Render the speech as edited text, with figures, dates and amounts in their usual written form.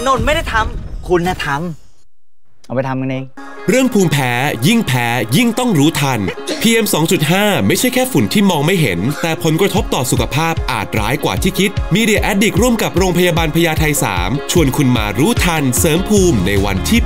นนท์ไม่ได้ทำคุณนะทำเอาไปทำกันเองเรื่องภูมิแพ้ยิ่งแพ้ยิ่งต้องรู้ทัน PM 2.5 ไม่ใช่แค่ฝุ่นที่มองไม่เห็นแต่ผลกระทบต่อสุขภาพอาจร้ายกว่าที่คิด Media Addict ร่วมกับโรงพยาบาลพญาไท 3ชวนคุณมารู้ทันเสริมภูมิในวันที่